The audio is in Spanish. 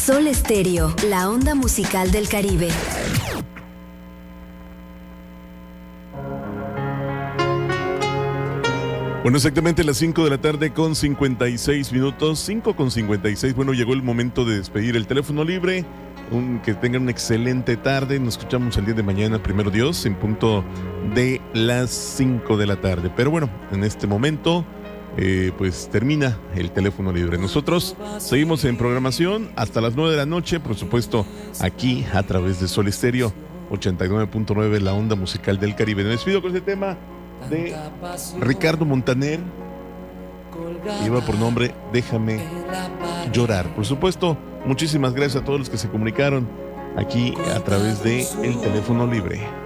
Sol Estéreo, la onda musical del Caribe. Bueno, exactamente las 5 de la tarde con 56 minutos, 5 con 56. Bueno, llegó el momento de despedir el teléfono libre. Que tengan una excelente tarde. Nos escuchamos el día de mañana, primero Dios, en punto de las 5 de la tarde. Pero bueno, en este momento, pues termina el teléfono libre. Nosotros seguimos en programación hasta las 9 de la noche, por supuesto, aquí a través de Sol Estéreo 89.9, la onda musical del Caribe. Me despido con este tema de Ricardo Montaner, que lleva por nombre Déjame Llorar. Por supuesto, muchísimas gracias a todos los que se comunicaron aquí a través de el teléfono libre.